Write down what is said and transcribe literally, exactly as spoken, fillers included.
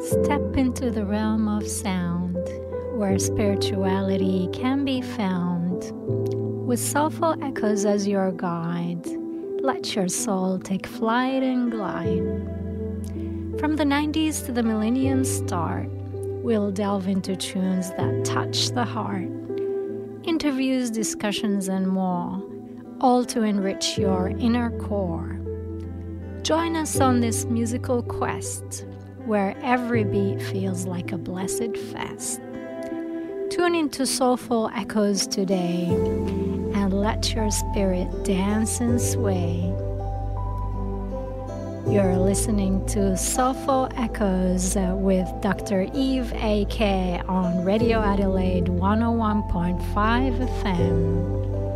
Step into the realm of sound, where spirituality can be found. With soulful echoes as your guide, let your soul take flight and glide. From the nineties to the millennium start, we'll delve into tunes that touch the heart. Interviews, discussions, and more, all to enrich your inner core. Join us on this musical quest, where every beat feels like a blessed fest. Tune into soulful echoes today and let your spirit dance and sway. You're listening to Soulful Echoes with Doctor Eve A K on Radio Adelaide one oh one point five F M.